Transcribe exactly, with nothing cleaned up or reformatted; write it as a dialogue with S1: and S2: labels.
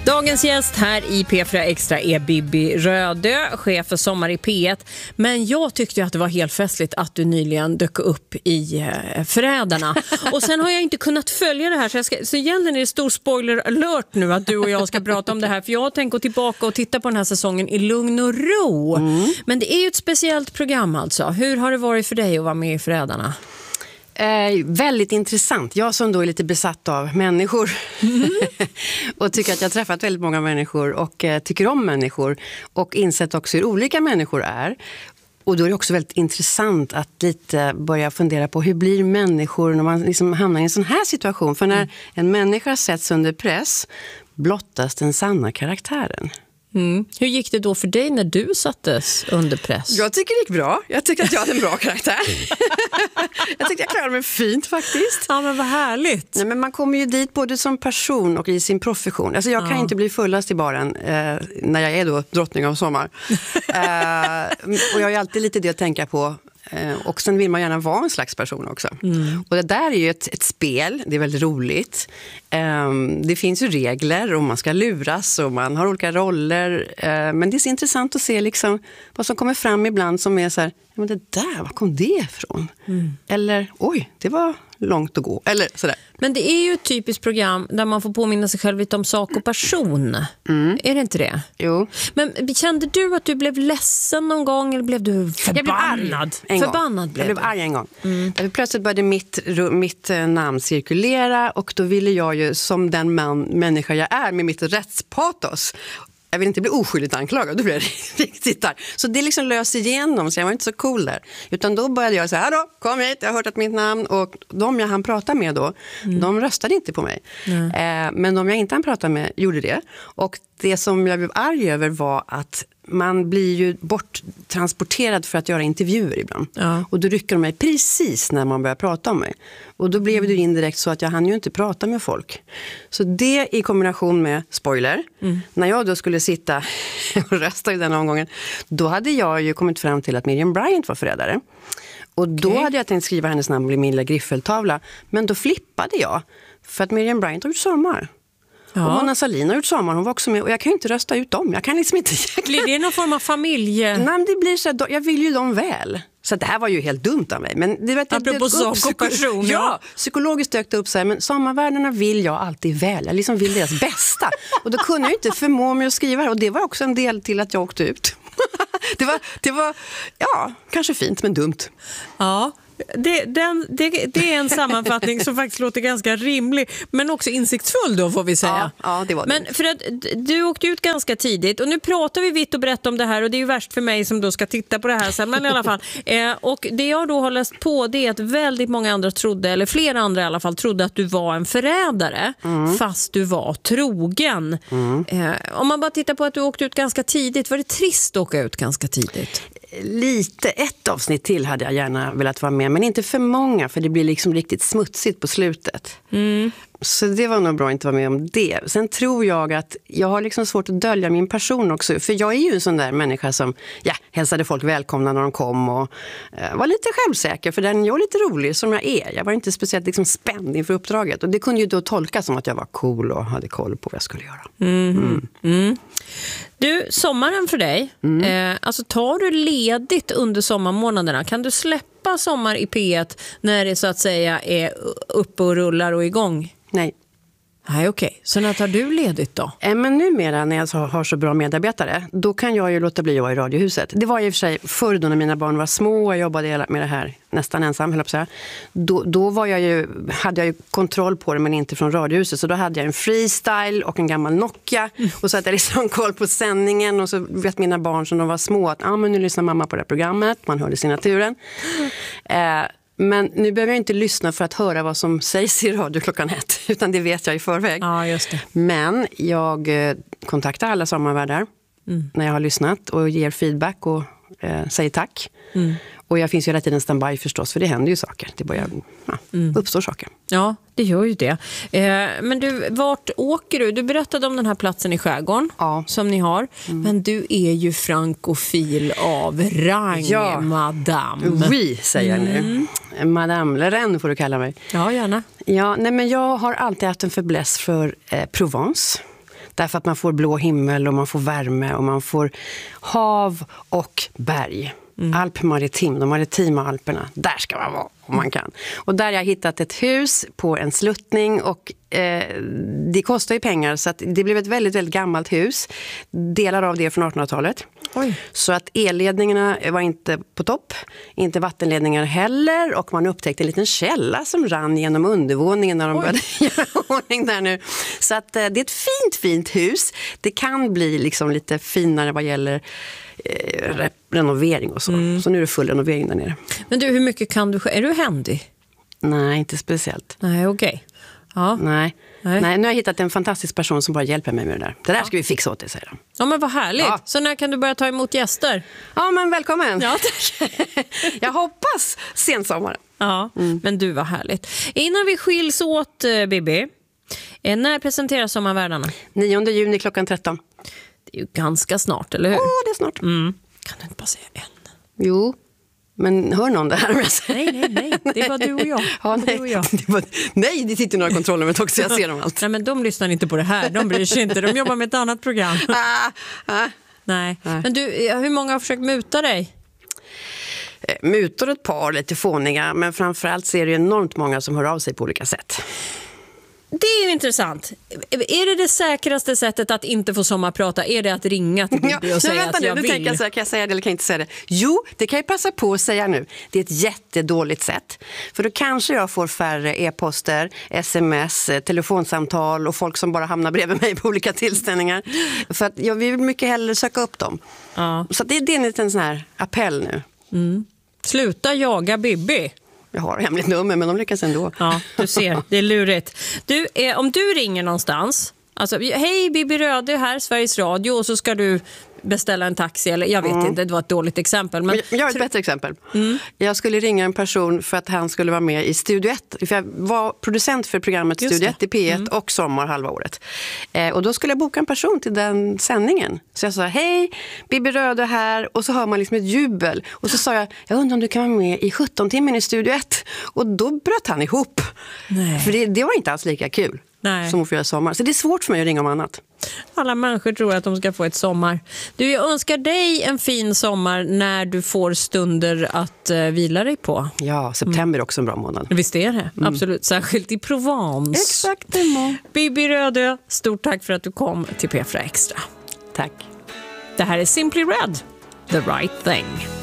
S1: Dagens gäst här i P fyra Extra är Bibi Rödö, chef för Sommar i P ett. Men jag tyckte att det var helt festligt att du nyligen dök upp i eh, Förrädarna. Och sen har jag inte kunnat följa det här. Så, jag ska, så egentligen är det stor spoiler alert nu att du och jag ska prata om det här. För jag tänker gå tillbaka och titta på den här säsongen i lugn och ro. Mm. Men det är ju ett speciellt program alltså. Hur har det varit för dig att vara med i Förrädarna?
S2: Eh, väldigt intressant. Jag som då är lite besatt av människor mm. och tycker att jag har träffat väldigt många människor och eh, tycker om människor och insett också hur olika människor är. Och då är det också väldigt intressant att lite börja fundera på hur blir människor när man liksom hamnar i en sån här situation. För när mm. en människa sätts under press blottas den sanna karaktären.
S1: Mm. Hur gick det då för dig när du sattes under press?
S2: Jag tycker det gick bra. Jag tycker att jag hade en bra karaktär. Jag tyckte jag klarade mig fint faktiskt.
S1: Ja, men vad härligt.
S2: Nej, men man kommer ju dit både som person och i sin profession. Alltså jag kan ja. inte bli fullast i baren eh, när jag är då drottning av sommar. eh, och jag har ju alltid lite det att tänka på. Och sen vill man gärna vara en slags person också. Mm. Och det där är ju ett, ett spel, det är väldigt roligt. Um, det finns ju regler och man ska luras och man har olika roller. Uh, men det är så intressant att se liksom vad som kommer fram ibland som är så här, ja, men det där, var kom det ifrån? Mm. Eller, oj, det var långt att gå. Eller sådär.
S1: Men det är ju ett typiskt program där man får påminna sig själv lite om sak och person. Mm. Är det inte det?
S2: Jo.
S1: Men kände du att du blev ledsen någon gång eller blev du förbannad?
S2: Jag blev arg en
S1: förbannad
S2: gång.
S1: Blev
S2: jag blev arg en gång. Mm. Därför plötsligt började mitt, mitt namn cirkulera och då ville jag ju som den man, människa jag är med mitt rättspatos. Jag vill inte bli oskyldigt anklagad, då blir jag riktigt där. Så det liksom lös igenom, så jag var inte så cool där. Utan då började jag säga, hallå, kom hit, jag har hört att mitt namn. Och de jag hann prata med då, mm. de röstade inte på mig. Mm. Eh, men de jag inte hann prata med gjorde det. Och det som jag blev arg över var att man blir ju borttransporterad för att göra intervjuer ibland. Ja. Och då rycker de mig precis när man börjar prata om mig. Och då blev det ju indirekt så att jag hann ju inte prata med folk. Så det i kombination med spoiler. Mm. När jag då skulle sitta och rösta i den omgången. Då hade jag ju kommit fram till att Miriam Bryant var förrädare. Och då okay. hade jag tänkt skriva hennes namn på min lilla griffeltavla. Men då flippade jag. För att Miriam Bryant har gjort sommar. Ja. Och Mona Sahlin har gjort sommar, hon var också med. Och jag kan ju inte rösta ut dem, jag kan liksom inte.
S1: Blir det någon form av familje?
S2: Nej, men det blir så att jag vill ju dem väl. Så det här var ju helt dumt av mig. Men det vet jag,
S1: apropå sak och person.
S2: Ja, psykologiskt dök det upp så här, men sommarvärdarna vill jag alltid väl. Jag liksom vill deras bästa. Och då kunde jag inte förmå mig att skriva. Och det var också en del till att jag åkte ut. det, var, det var, ja, kanske fint men dumt.
S1: Ja. Det, den, det, det är en sammanfattning som faktiskt låter ganska rimlig, men också insiktsfull då, får vi säga.
S2: Ja, ja det var det.
S1: Men för att du åkte ut ganska tidigt och nu pratar vi vitt och brett om det här och det är ju värst för mig som då ska titta på det här sen, men i alla fall. Eh, och det jag då har läst på, det är att väldigt många andra trodde, eller flera andra i alla fall, trodde att du var en förrädare mm. fast du var trogen. Mm. Eh, om man bara tittar på att du åkte ut ganska tidigt, var det trist att åka ut ganska tidigt?
S2: Lite, ett avsnitt till hade jag gärna velat vara med, men inte för många, för det blir liksom riktigt smutsigt på slutet. Mm. Så det var nog bra att inte vara med om det. Sen tror jag att jag har liksom svårt att dölja min person också. För jag är ju en sån där människa som ja, hälsade folk välkomna när de kom och eh, var lite självsäker. För den jag är lite rolig som jag är. Jag var inte speciellt liksom spänd inför uppdraget. Och det kunde ju då tolkas som att jag var cool och hade koll på vad jag skulle göra.
S1: Mm. Mm. Mm. Du, sommaren för dig. Mm. Eh, alltså tar du ledigt under sommarmånaderna? Kan du släppa Sommar i P ett när det så att säga är uppe och rullar och igång?
S2: Nej.
S1: Nej, okej. Okay. Så när tar du ledigt då?
S2: Eh, men numera när jag har så bra medarbetare, då kan jag ju låta bli att vara i Radiohuset. Det var i och för sig förr då när mina barn var små och jag jobbade med det här nästan ensam, höll jag på att säga. Då, då var jag ju, hade jag ju kontroll på det men inte från Radiohuset. Så då hade jag en freestyle och en gammal Nokia. Mm. Och så hade jag liksom koll på sändningen och så vet mina barn som de var små att ah, men nu lyssnar mamma på det här programmet. Man hörde signaturen. Eh, Men nu behöver jag inte lyssna för att höra vad som sägs i radio klockan ett. Utan det vet jag i förväg.
S1: Ja, just det.
S2: Men jag eh, kontaktar alla sommarvärdar mm. när jag har lyssnat. Och ger feedback och eh, säger tack. Mm. Och jag finns ju hela tiden standby förstås. För det händer ju saker. Det börjar ja, mm. uppstår saker.
S1: Ja, det gör ju det. Eh, men du, vart åker du? Du berättade om den här platsen i skärgården ja. som ni har. Mm. Men du är ju frankofil av rang, ja. madame.
S2: Oui, säger jag mm. nu. Madame Lorraine får du kalla mig.
S1: Ja, gärna.
S2: Ja, nej, men jag har alltid haft en fäbless för eh, Provence. Därför att man får blå himmel och man får värme och man får hav och berg. Mm. Alp maritim, de maritima Alperna, där ska man vara om man kan. Och där har jag hittat ett hus på en sluttning och eh, det kostar ju pengar så att det blev ett väldigt, väldigt gammalt hus. Delar av det från artonhundratalet. Oj. Så att elledningarna var inte på topp, inte vattenledningar heller och man upptäckte en liten källa som rann genom undervåningen när de Oj. började göra ordning där nu. Så att eh, det är ett fint, fint hus. Det kan bli liksom lite finare vad gäller eh, re- renovering och så. Mm. Så nu är det full renovering där nere.
S1: Men du, hur mycket kan du? Är du händig?
S2: Nej, inte speciellt.
S1: Nej, okej. Okay. Ja.
S2: Nej. Nej. Nej, nu har jag hittat en fantastisk person som bara hjälper mig med det där. Det där ja. ska vi fixa åt dig, säger de.
S1: Ja, men vad härligt. Ja. Så när kan du börja ta emot gäster?
S2: Ja, men välkommen.
S1: Ja, tack.
S2: Jag hoppas sensommaren.
S1: Ja, mm. men du, var härligt. Innan vi skiljs åt, Bibi, när presenteras Sommarvärdarna?
S2: nionde juni klockan tretton.
S1: Det är ju ganska snart, eller hur?
S2: Ja, det är snart.
S1: Mm. Kan du inte bara säga en?
S2: Jo. Men hör någon det här?
S1: Nej, nej, nej. Det är bara du och jag.
S2: Ja, nej.
S1: Du och jag.
S2: Det bara, nej, det sitter några kontroller också, jag ser dem allt.
S1: Nej, men de lyssnar inte på det här. De bryr sig inte. De jobbar med ett annat program.
S2: Ah, ah.
S1: Nej. nej. Men du, hur många har försökt muta dig?
S2: Mutor ett par, lite fåniga. Men framförallt så är det enormt många som hör av sig på olika sätt.
S1: Det är ju intressant. Är det det säkraste sättet att inte få sommarprata? Är det att ringa till Bibi ja, och säga att jag
S2: nu,
S1: vill?
S2: Jag så här, kan jag säga det eller kan jag inte säga det? Jo, det kan jag passa på att säga nu. Det är ett jättedåligt sätt. För då kanske jag får färre e-poster, sms, telefonsamtal och folk som bara hamnar bredvid mig på olika tillställningar. För att jag vill mycket hellre söka upp dem. Ja. Så det, det är en liten sån här appell nu.
S1: Mm. Sluta jaga Bibi.
S2: Jag har hemligt nummer, men de lyckas ändå.
S1: Ja, du ser. Det är lurigt. Du, eh, om du ringer någonstans, alltså, hej Bibi Röde här, Sveriges Radio, och så ska du beställa en taxi, eller jag vet mm. inte, det var ett dåligt exempel. Men
S2: jag har ett bättre exempel. Mm. Jag skulle ringa en person för att han skulle vara med i Studio ett. För jag var producent för programmet Studio ett i P ett mm. och Sommar halva året. Eh, och då skulle jag boka en person till den sändningen. Så jag sa, hej, Bibi Röde här. Och så hör man liksom ett jubel. Och så sa jag, jag undrar om du kan vara med i sjutton timmen i Studio ett. Och då bröt han ihop. Nej. För det, det var inte alls lika kul. Nej. Som att få göra sommar. Så det är svårt för mig att ringa om annat.
S1: Alla människor tror att de ska få ett sommar. Du, jag önskar dig en fin sommar när du får stunder att uh, vila dig på.
S2: Ja, september är också en bra månad.
S1: Visst är det, mm. absolut. Särskilt i Provence.
S2: Exakt.
S1: Bibi Röde, stort tack för att du kom till P fyra Extra.
S2: Tack.
S1: Det här är Simply Red, The Right Thing.